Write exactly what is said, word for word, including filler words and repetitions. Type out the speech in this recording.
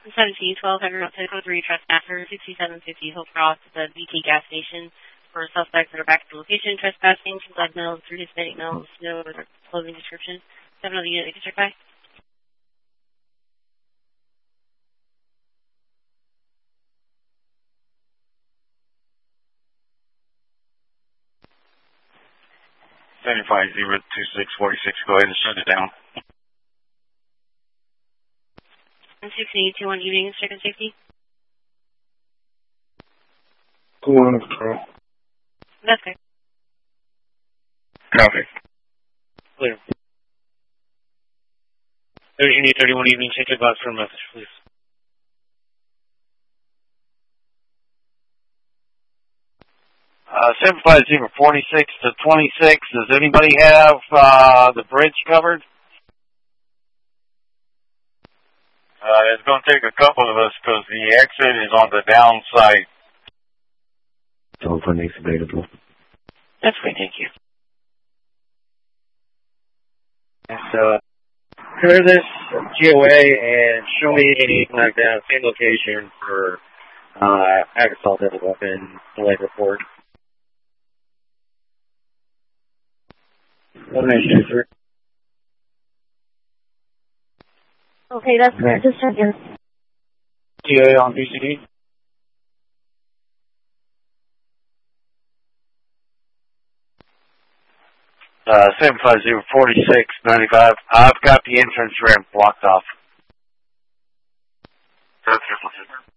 seventeen twelve, Heavy Road ten three, trespasser, sixty-seven fifty Hope Cross, the B T gas station. For suspects that are back at the location, trespassing, two black males, three Hispanic males, no other clothing description. Seven of the unit, check by. seventy-five zero two six forty-six, go ahead and shut it down. sixteen eighty-one evening, check and safety. Go on, control. That's good. Copy. Clear. thirty thirty-one evening, check your box for a message, please. Uh, seven five zero forty-six to twenty-six, does anybody have uh, the bridge covered? Uh, it's going to take a couple of us because the exit is on the downside. Telephone is available. That's great, thank you. So, clear this G O A and show me anything like that, same location for uh, assault as a weapon, delay report. One nine two three. Okay, that's great. Just checking. G O A on B C D. Uh, seven five zero forty-six ninety-five. I've got the entrance ramp blocked off. That's